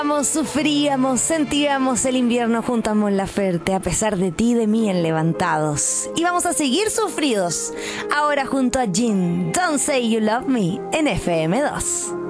Sufríamos, sentíamos el invierno junto a Mon Laferte, a pesar de ti y de mí en Levantados. Y vamos a seguir sufridos, ahora junto a Jin, Don't Say You Love Me, en FM2.